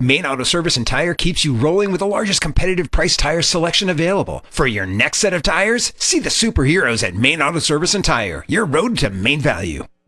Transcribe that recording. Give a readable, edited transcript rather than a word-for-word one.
Main Auto Service and Tire keeps you rolling with the largest competitive price tire selection available. For your next set of tires, see the superheroes at Main Auto Service and Tire, your road to main value.